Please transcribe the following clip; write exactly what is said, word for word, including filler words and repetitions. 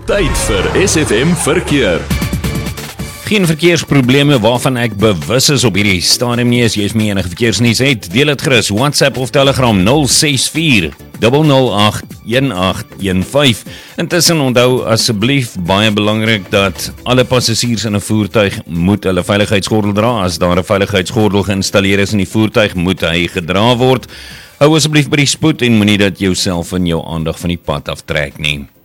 Tyd vir S F M Verkeer. Geen verkeersprobleme waarvan ek bewus is op hierdie stadium nie. As jy meer enige verkeersnuus het, deel dit gerus WhatsApp of Telegram nul ses vier nul nul agt een agt een vyf. Intussen onthou asseblief baie belangrik dat alle passasiers in 'n voertuig moet hulle veiligheidsgordel dra. As daar 'n veiligheidsgordel geïnstalleer is in die voertuig, moet hy gedra word. Hou asseblief by die spoed en moenie dat jouself en jou aandag van die pad aftrek nie.